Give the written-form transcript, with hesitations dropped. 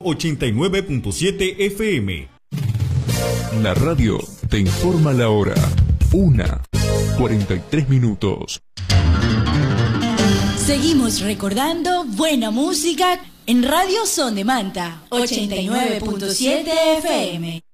89.7 FM. La radio te informa la hora. 1:43. Seguimos recordando buena música en Radio Son de Manta, 89.7 FM.